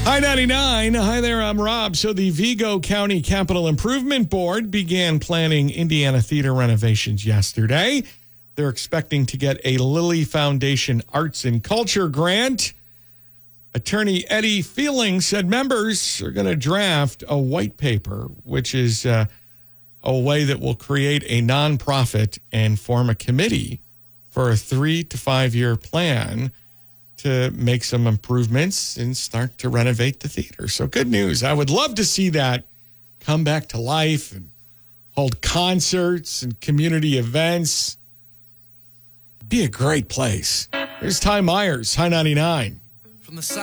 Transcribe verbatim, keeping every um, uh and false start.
Hi, ninety-nine. Hi there, I'm Rob. So the Vigo County Capital Improvement Board began planning Indiana Theater renovations yesterday. They're expecting to get a Lilly Foundation Arts and Culture grant. Attorney Eddie Feeling said members are going to draft a white paper, which is uh, a way that will create a nonprofit and form a committee for a three to five year plan to make some improvements and start to renovate the theater. So good news. I would love to see that come back to life and hold concerts and community events. Be a great place. Here's Ty Myers, High ninety-nine. From the